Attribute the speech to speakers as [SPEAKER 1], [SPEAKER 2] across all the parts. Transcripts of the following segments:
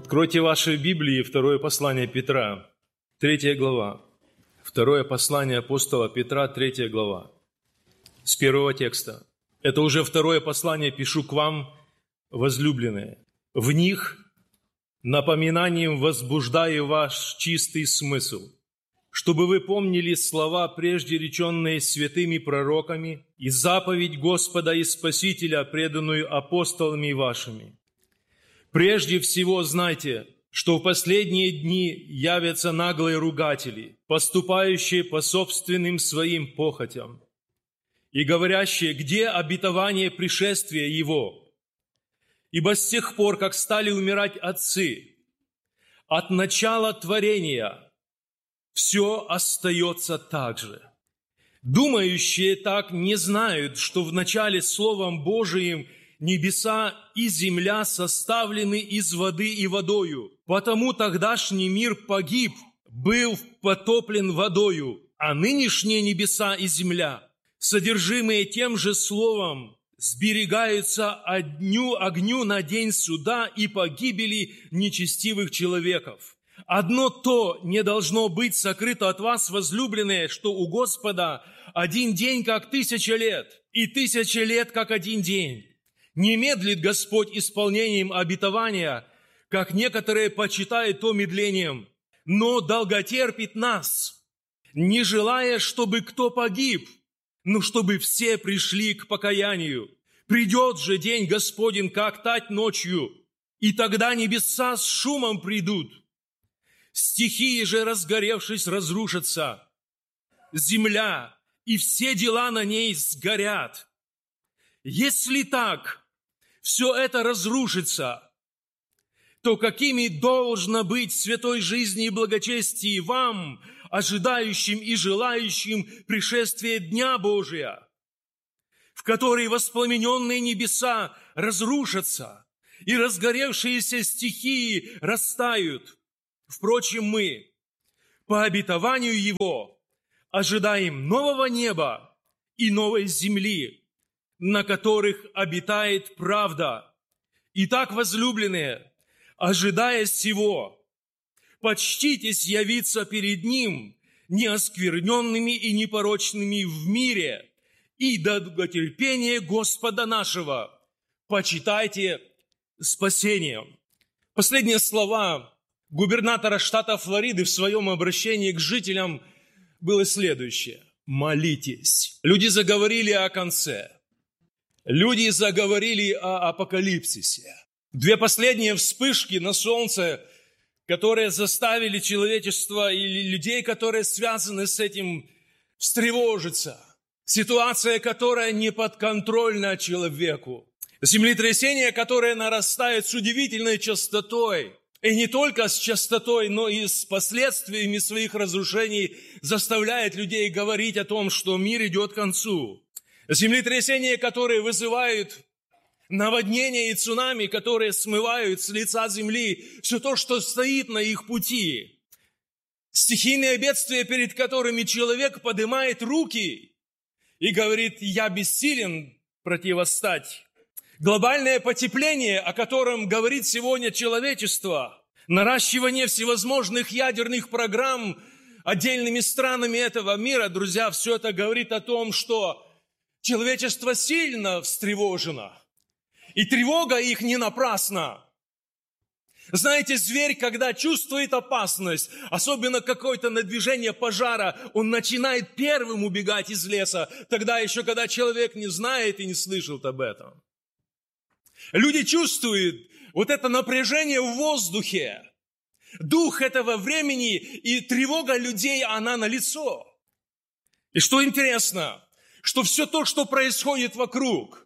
[SPEAKER 1] Откройте ваши Библии, второе послание Петра, 3 глава. Второе послание апостола Петра, 3 глава, с первого текста. Это уже второе послание пишу к вам, возлюбленные. В них напоминанием возбуждаю ваш чистый смысл, чтобы вы помнили слова, прежде реченные святыми пророками, и заповедь Господа и Спасителя, преданную апостолами вашими. Прежде всего знайте, что в последние дни явятся наглые ругатели, поступающие по собственным своим похотям, и говорящие, где обетование пришествия Его? Ибо с тех пор, как стали умирать отцы, от начала творения все остается так же. Думающие так не знают, что в начале Словом Божиим небеса и земля составлены из воды и водою. Потому тогдашний мир погиб, был потоплен водою, а нынешние небеса и земля, содержимые тем же словом, сберегаются огню на день суда и погибели нечестивых человеков. Одно то не должно быть сокрыто от вас, возлюбленные, что у Господа один день, как 1000 лет, и 1000 лет, как один день. Не медлит Господь исполнением обетования, как некоторые почитают то медлением, но долготерпит нас, не желая, чтобы кто погиб, но чтобы все пришли к покаянию. Придет же день Господень, как тать ночью, и тогда небеса с шумом придут. Стихии же, разгоревшись, разрушатся. Земля и все дела на ней сгорят. Если так, все это разрушится, то какими должно быть святой жизни и благочестии вам, ожидающим и желающим пришествия Дня Божия, в который воспламененные небеса разрушатся и разгоревшиеся стихии растают. Впрочем, мы, по обетованию Его, ожидаем нового неба и новой земли, на которых обитает правда. Итак, возлюбленные, ожидая сего, почтитесь явиться перед Ним неоскверненными и непорочными в мире, и до долготерпения Господа нашего почитайте спасением. Последние слова губернатора штата Флориды в своем обращении к жителям было следующее: молитесь. Люди заговорили о конце. Люди заговорили о апокалипсисе. Две последние вспышки на солнце, которые заставили человечество или людей, которые связаны с этим, встревожиться. Ситуация, которая не подконтрольна человеку. Землетрясение, которое нарастает с удивительной частотой. И не только с частотой, но и с последствиями своих разрушений заставляет людей говорить о том, что мир идет к концу. Землетрясения, которые вызывают наводнения и цунами, которые смывают с лица земли все то, что стоит на их пути. Стихийные бедствия, перед которыми человек поднимает руки и говорит: «Я бессилен противостать». Глобальное потепление, о котором говорит сегодня человечество, наращивание всевозможных ядерных программ отдельными странами этого мира, друзья, все это говорит о том, что человечество сильно встревожено. И тревога их не напрасна. Знаете, зверь, когда чувствует опасность, особенно какое-то надвижение пожара, он начинает первым убегать из леса, тогда еще, когда человек не знает и не слышал об этом. Люди чувствуют вот это напряжение в воздухе, дух этого времени, и тревога людей, она налицо. И что интересно, что все то, что происходит вокруг,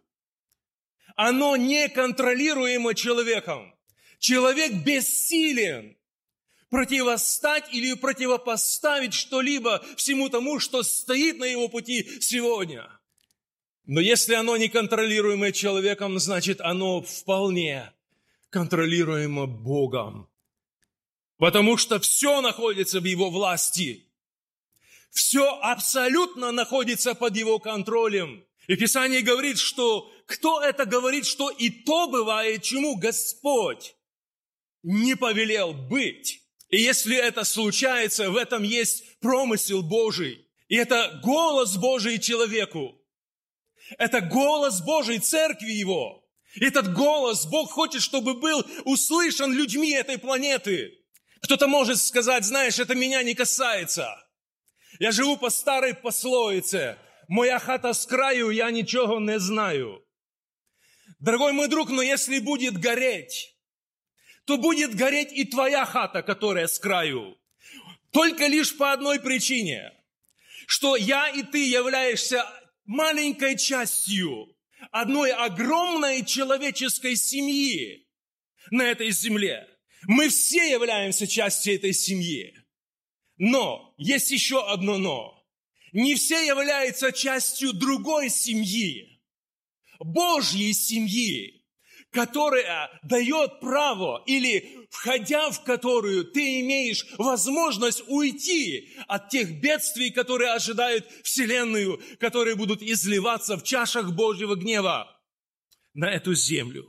[SPEAKER 1] оно неконтролируемо человеком. Человек бессилен противостать или противопоставить что-либо всему тому, что стоит на его пути сегодня. Но если оно неконтролируемо человеком, значит, оно вполне контролируемо Богом. Потому что все находится в Его власти. Все абсолютно находится под Его контролем. И Писание говорит, что кто это говорит, что и то бывает, чему Господь не повелел быть. И если это случается, в этом есть промысел Божий. И это голос Божий человеку. Это голос Божий церкви Его. И этот голос Бог хочет, чтобы был услышан людьми этой планеты. Кто-то может сказать, знаешь, это меня не касается. Я живу по старой пословице. Моя хата с краю, я ничего не знаю. Дорогой мой друг, но если будет гореть, то будет гореть и твоя хата, которая с краю. Только лишь по одной причине, что я и ты являешься маленькой частью одной огромной человеческой семьи на этой земле. Мы все являемся частью этой семьи. Но есть еще одно но. Не все являются частью другой семьи, Божьей семьи, которая дает право или входя в которую ты имеешь возможность уйти от тех бедствий, которые ожидают Вселенную, которые будут изливаться в чашах Божьего гнева на эту землю.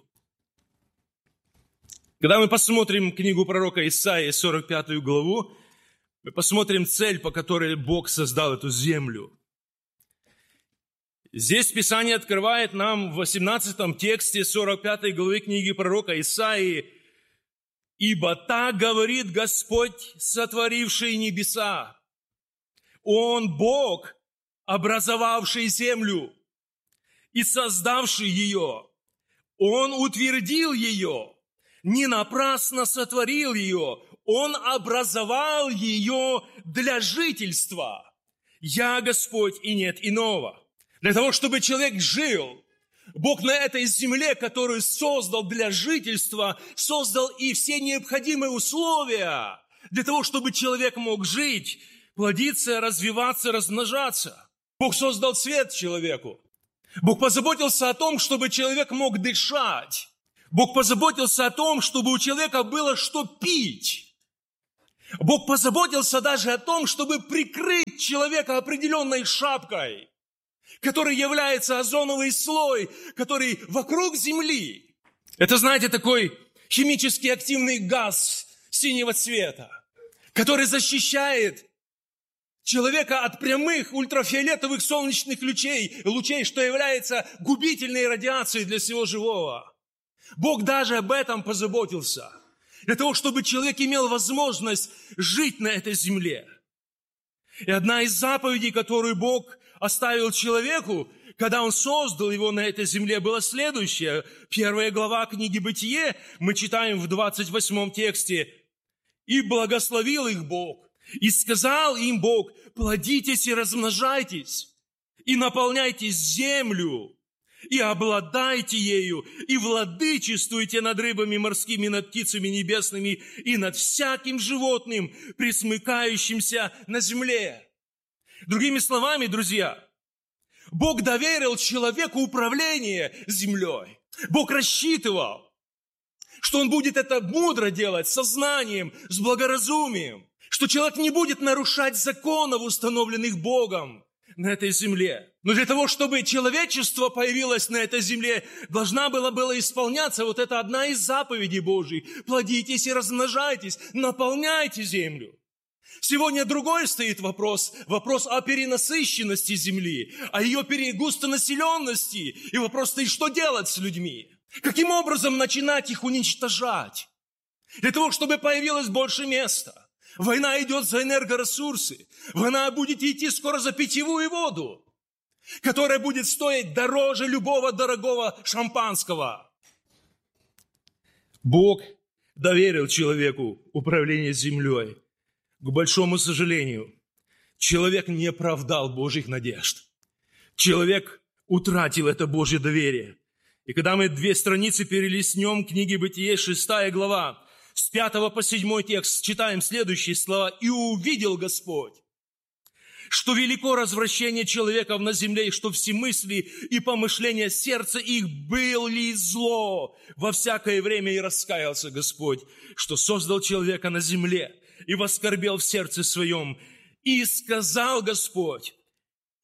[SPEAKER 1] Когда мы посмотрим книгу пророка Исаии, 45 главу, мы посмотрим цель, по которой Бог создал эту землю. Здесь Писание открывает нам в 18 тексте 45 главы книги пророка Исаии: «Ибо так говорит Господь, сотворивший небеса. Он Бог, образовавший землю и создавший ее. Он утвердил ее, не напрасно сотворил ее. Он образовал ее для жительства. Я Господь, и нет иного». Для того, чтобы человек жил, Бог на этой земле, которую создал для жительства, создал и все необходимые условия для того, чтобы человек мог жить, плодиться, развиваться, размножаться. Бог создал свет человеку. Бог позаботился о том, чтобы человек мог дышать. Бог позаботился о том, чтобы у человека было что пить. Бог позаботился даже о том, чтобы прикрыть человека определенной шапкой, который является озоновый слой, который вокруг Земли. Это, знаете, такой химически активный газ синего цвета, который защищает человека от прямых ультрафиолетовых солнечных лучей, что является губительной радиацией для всего живого. Бог даже об этом позаботился, для того, чтобы человек имел возможность жить на этой земле. И одна из заповедей, которую Бог оставил человеку, когда Он создал его на этой земле, была следующая. 1 глава книги «Бытие», мы читаем в 28 тексте: «И благословил их Бог, и сказал им Бог: плодитесь и размножайтесь, и наполняйте землю, и обладайте ею, и владычествуйте над рыбами морскими, над птицами небесными, и над всяким животным, пресмыкающимся на земле». Другими словами, друзья, Бог доверил человеку управление землей. Бог рассчитывал, что он будет это мудро делать, со знанием, с благоразумием, что человек не будет нарушать законов, установленных Богом на этой земле. Но для того, чтобы человечество появилось на этой земле, должна была исполняться вот эта одна из заповедей Божьих: плодитесь и размножайтесь, наполняйте землю. Сегодня другой стоит вопрос о перенасыщенности земли, о ее густонаселенности. И вопрос стоит, что делать с людьми? Каким образом начинать их уничтожать? Для того, чтобы появилось больше места. Война идет за энергоресурсы. Война будет идти скоро за питьевую воду, которая будет стоить дороже любого дорогого шампанского. Бог доверил человеку управление землей. К большому сожалению, человек не оправдал Божьих надежд. Человек утратил это Божье доверие. И когда мы 2 страницы перелистнем книги Бытие, 6 глава, с 5 по 7 текст, читаем следующие слова: «И увидел Господь, что велико развращение человеков на земле, и что все мысли и помышления сердца их были зло во всякое время, и раскаялся Господь, что создал человека на земле, и воскорбел в сердце своем. И сказал Господь: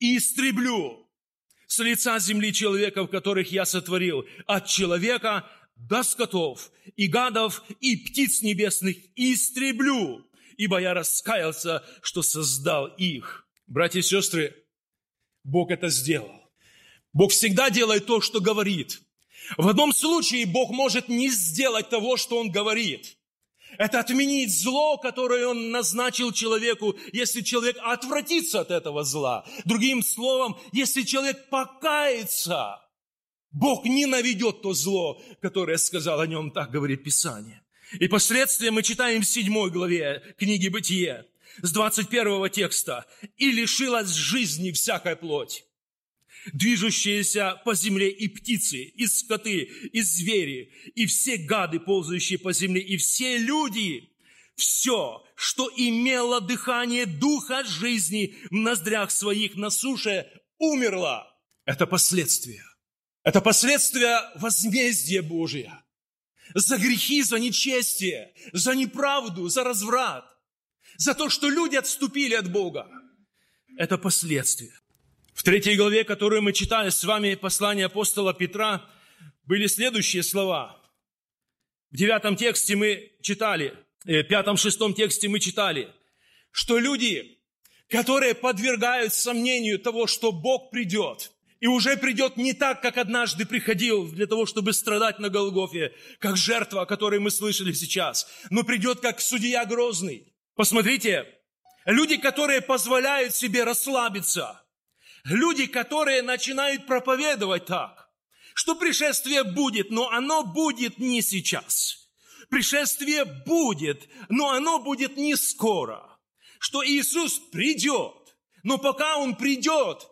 [SPEAKER 1] истреблю с лица земли человеков, которых я сотворил, от человека до скотов, и гадов, и птиц небесных истреблю, ибо я раскаялся, что создал их». Братья и сестры, Бог это сделал. Бог всегда делает то, что говорит. В одном случае Бог может не сделать того, что Он говорит. Это отменить зло, которое Он назначил человеку, если человек отвратится от этого зла. Другим словом, если человек покается, Бог не наведет то зло, которое сказал о нем, так говорит Писание. И последствия мы читаем в 7 главе книги «Бытие» с 21 текста. «И лишилась жизни всякая плоть, движущиеся по земле и птицы, и скоты, и звери, и все гады, ползающие по земле, и все люди, все, что имело дыхание духа жизни в ноздрях своих на суше, умерло». Это последствия. Это последствия возмездия Божия. За грехи, за нечестие, за неправду, за разврат, за то, что люди отступили от Бога. Это последствия. В 3 главе, которую мы читали с вами, послание апостола Петра, были следующие слова. В 9 тексте мы читали, 5-6 тексте мы читали, что люди, которые подвергают сомнению того, что Бог придет, и уже придет не так, как однажды приходил для того, чтобы страдать на Голгофе, как жертва, о которой мы слышали сейчас, но придет как судья грозный. Посмотрите, люди, которые позволяют себе расслабиться, люди, которые начинают проповедовать так, что пришествие будет, но оно будет не сейчас. Пришествие будет, но оно будет не скоро. Что Иисус придет, но пока Он придет,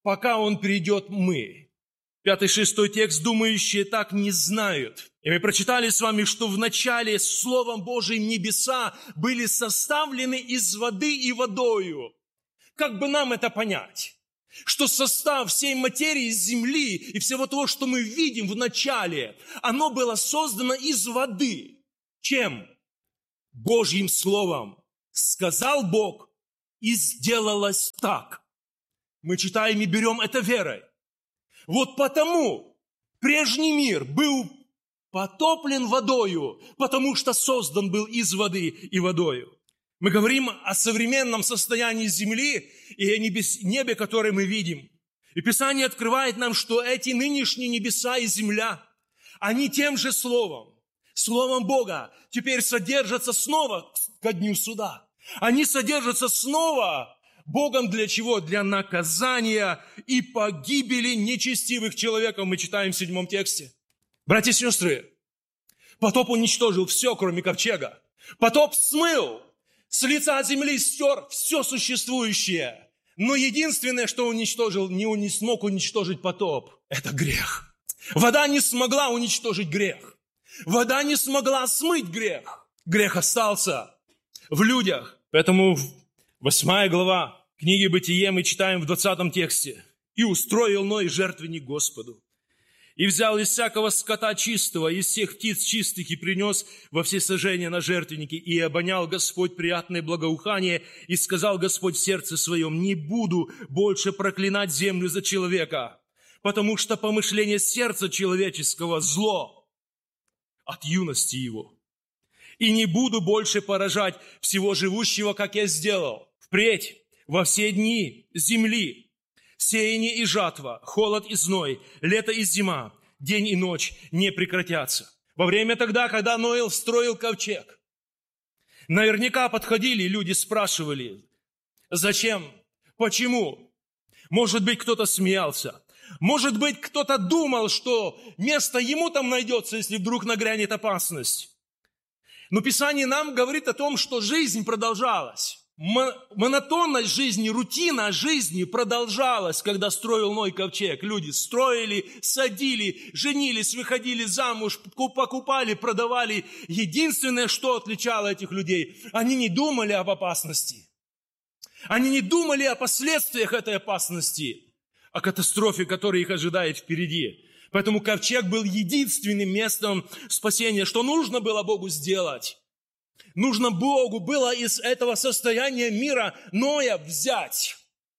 [SPEAKER 1] мы. 5-6 текст, думающие так не знают. И мы прочитали с вами, что в начале Словом Божьим небеса были составлены из воды и водою. Как бы нам это понять? Что состав всей материи Земли и всего того, что мы видим в начале, оно было создано из воды. Чем? Божьим Словом. Сказал Бог, и сделалось так. Мы читаем и берем это верой. Вот потому прежний мир был потоплен водою, потому что создан был из воды и водою. Мы говорим о современном состоянии земли и о небе, которое мы видим. И Писание открывает нам, что эти нынешние небеса и земля, они тем же Словом Бога, теперь содержатся снова ко дню суда. Они содержатся снова Богом для чего? Для наказания и погибели нечестивых человеков, мы читаем в 7 тексте. Братья и сестры, потоп уничтожил все, кроме ковчега. Потоп смыл, с лица земли стер все существующее. Но единственное, что уничтожил, не смог уничтожить потоп, это грех. Вода не смогла уничтожить грех. Вода не смогла смыть грех. Грех остался в людях. Поэтому 8 глава книги «Бытие» мы читаем в 20 тексте. «И устроил Ной жертвенник Господу, и взял из всякого скота чистого, из всех птиц чистых, и принес во всесожжение на жертвенники, и обонял Господь приятное благоухание, и сказал Господь в сердце своем: не буду больше проклинать землю за человека, потому что помышление сердца человеческого зло от юности его. И не буду больше поражать всего живущего, как я сделал. Впредь во все дни земли сеяние и жатва, холод и зной, лето и зима, день и ночь не прекратятся». Во время тогда, когда Ной строил ковчег, наверняка подходили люди, спрашивали: зачем? Почему? Может быть, кто-то смеялся. Может быть, кто-то думал, что место ему там найдется, если вдруг нагрянет опасность. Но Писание нам говорит о том, что жизнь продолжалась. Монотонность жизни, рутина жизни продолжалась, когда строил Ной ковчег. Люди строили, садили, женились, выходили замуж, покупали, продавали. Единственное, что отличало этих людей, они не думали об опасности. Они не думали о последствиях этой опасности, о катастрофе, которая их ожидает впереди. Поэтому ковчег был единственным местом спасения. Что нужно было Богу сделать? Нужно Богу было из этого состояния мира Ноя взять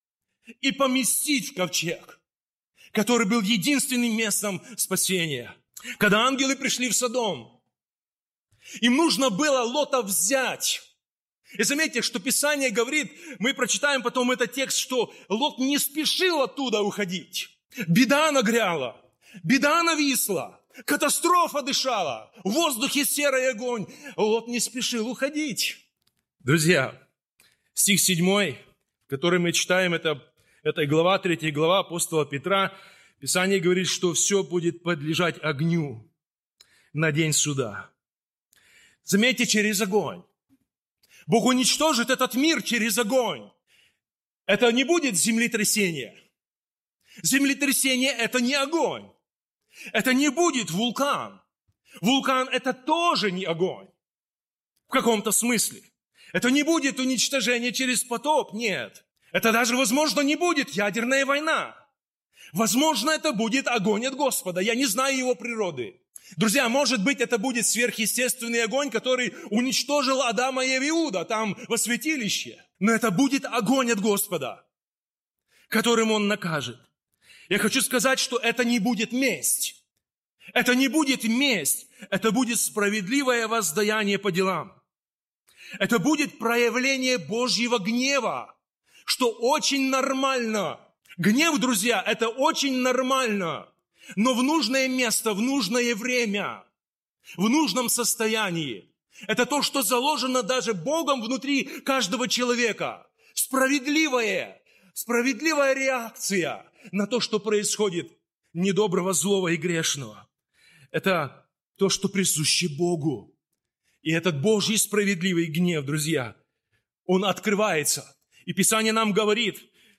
[SPEAKER 1] и поместить в ковчег, который был единственным местом спасения. Когда ангелы пришли в Содом, им нужно было Лота взять. И заметьте, что Писание говорит, мы прочитаем потом этот текст, что Лот не спешил оттуда уходить. Беда нагряла, беда нависла, катастрофа дышала, в воздухе серый огонь. Лот не спешил уходить. Друзья, стих 7, который мы читаем, это глава, 3 глава апостола Петра. Писание говорит, что все будет подлежать огню на день суда. Заметьте, через огонь. Бог уничтожит этот мир через огонь. Это не будет землетрясение. Землетрясение – это не огонь. Это не будет вулкан. Вулкан – это тоже не огонь. В каком-то смысле. Это не будет уничтожение через потоп, нет. Это даже, возможно, не будет ядерная война. Возможно, это будет огонь от Господа. Я не знаю его природы. Друзья, может быть, это будет сверхъестественный огонь, который уничтожил Адама и Иуда там во святилище. Но это будет огонь от Господа, которым Он накажет. Я хочу сказать, что это не будет месть. Это не будет месть. Это будет справедливое воздаяние по делам. Это будет проявление Божьего гнева, что очень нормально. Гнев, друзья, это очень нормально. Но в нужное место, в нужное время, в нужном состоянии. Это то, что заложено даже Богом внутри каждого человека. Справедливая реакция на то, что происходит недоброго, злого и грешного. Это то, что присуще Богу. И этот Божий справедливый гнев, друзья, он открывается. И Писание нам говорит,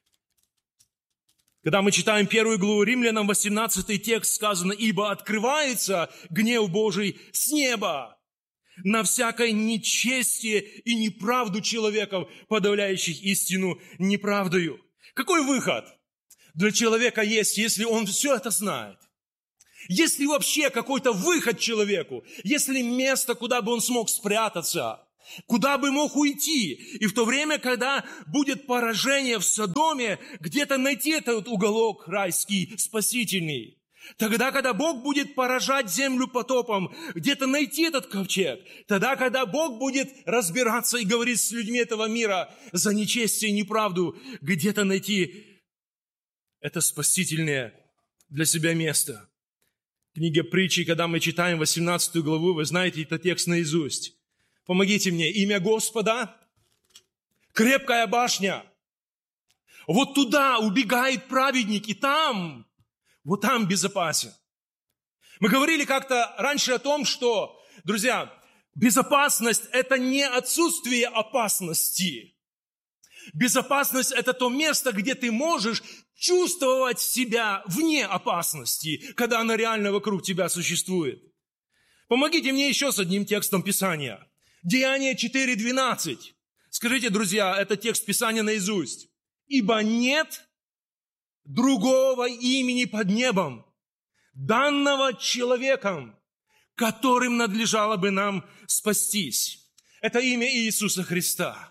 [SPEAKER 1] когда мы читаем 1 главу Римлянам, 18 текст, сказано: «Ибо открывается гнев Божий с неба на всякое нечестие и неправду человеков, подавляющих истину неправдою». Какой выход для человека есть, если он все это знает? Есть ли вообще какой-то выход человеку? Есть ли место, куда бы он смог спрятаться? Куда бы мог уйти? И в то время, когда будет поражение в Содоме, где-то найти этот уголок райский, спасительный. Тогда, когда Бог будет поражать землю потопом, где-то найти этот ковчег. Тогда, когда Бог будет разбираться и говорить с людьми этого мира за нечестие и неправду, где-то найти это спасительное для себя место. В книге Притчи, когда мы читаем 18 главу, вы знаете этот текст наизусть. Помогите мне. Имя Господа – крепкая башня. Вот туда убегает праведник, и там, вот там безопасен. Мы говорили как-то раньше о том, что, друзья, безопасность – это не отсутствие опасности. Безопасность – это то место, где ты можешь чувствовать себя вне опасности, когда она реально вокруг тебя существует. Помогите мне еще с одним текстом Писания. Деяния 4:12. Скажите, друзья, это текст Писания наизусть. «Ибо нет другого имени под небом, данного человеком, которым надлежало бы нам спастись». Это имя Иисуса Христа.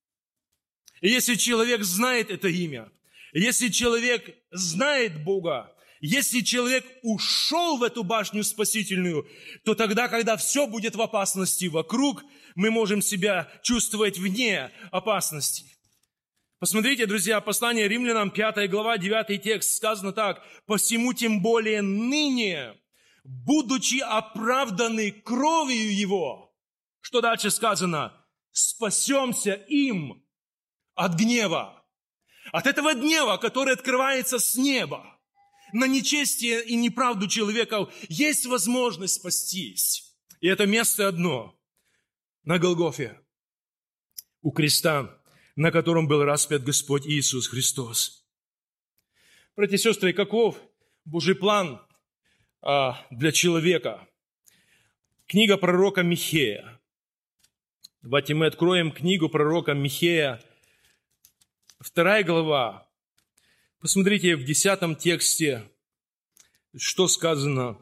[SPEAKER 1] И если человек знает это имя, если человек знает Бога, если человек ушел в эту башню спасительную, то тогда, когда все будет в опасности вокруг, мы можем себя чувствовать вне опасности. Посмотрите, друзья, послание Римлянам, 5 глава, 9 текст, сказано так: «Посему тем более ныне, будучи оправданы кровью Его». Что дальше сказано? «Спасемся им от гнева». От этого гнева, который открывается с неба. На нечестие и неправду человеков есть возможность спастись. И это место одно. На Голгофе. У креста, на котором был распят Господь Иисус Христос. Братья и сестры, каков Божий план для человека? Книга пророка Михея. Давайте мы откроем книгу пророка Михея, 2 глава. Посмотрите в 10 тексте, что сказано.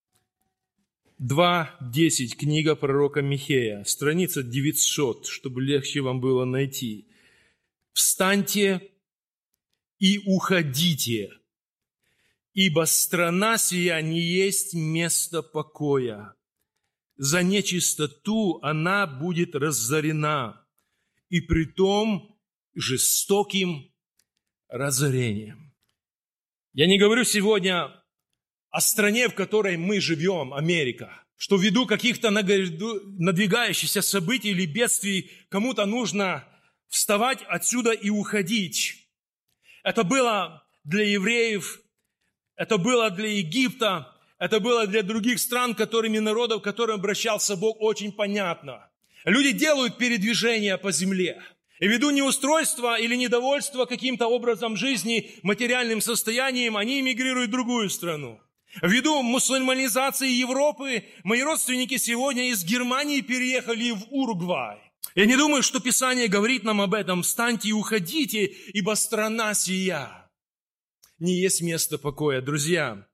[SPEAKER 1] 2:10, книга пророка Михея, страница 900, чтобы легче вам было найти. «Встаньте и уходите, ибо страна сия не есть место покоя. За нечистоту она будет разорена, и притом жестоким разорением». Я не говорю сегодня о стране, в которой мы живем, Америка, что ввиду каких-то надвигающихся событий или бедствий кому-то нужно вставать отсюда и уходить. Это было для евреев, это было для Египта, это было для других стран, народов, к которым обращался Бог, очень понятно. Люди делают передвижение по земле. И ввиду неустройства или недовольства каким-то образом жизни, материальным состоянием, они эмигрируют в другую страну. Ввиду мусульманизации Европы, мои родственники сегодня из Германии переехали в Уругвай. Я не думаю, что Писание говорит нам об этом. «Встаньте и уходите, ибо страна сия не есть место покоя». Друзья,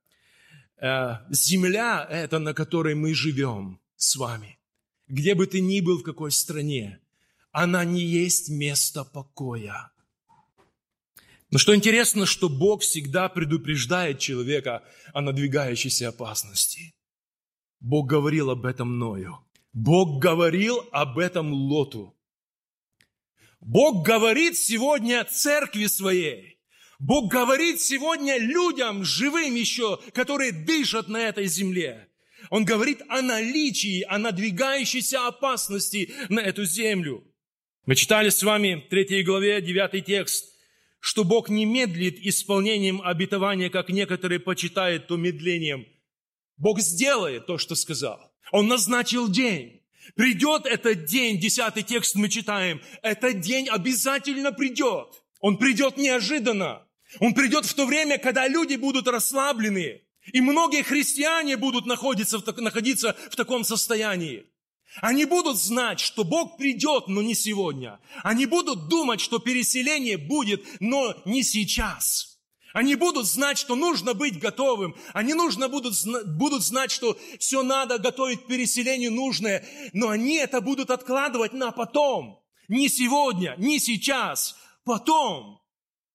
[SPEAKER 1] земля эта, на которой мы живем с вами, где бы ты ни был, в какой стране, она не есть место покоя. Но что интересно, что Бог всегда предупреждает человека о надвигающейся опасности. Бог говорил об этом Ною. Бог говорил об этом Лоту. Бог говорит сегодня церкви своей. Бог говорит сегодня людям, живым еще, которые дышат на этой земле. Он говорит о наличии, о надвигающейся опасности на эту землю. Мы читали с вами в 3 главе 9 текст, что Бог не медлит исполнением обетования, как некоторые почитают то медлением. Бог сделает то, что сказал. Он назначил день. Придет этот день, 10 текст мы читаем, этот день обязательно придет. Он придет неожиданно. Он придет в то время, когда люди будут расслаблены. И многие христиане будут находиться в таком состоянии. Они будут знать, что Бог придет, но не сегодня. Они будут думать, что переселение будет, но не сейчас. Они будут знать, что нужно быть готовым. Они будут знать, что все надо готовить к переселению нужное. Но они это будут откладывать на потом. Не сегодня, не сейчас, потом.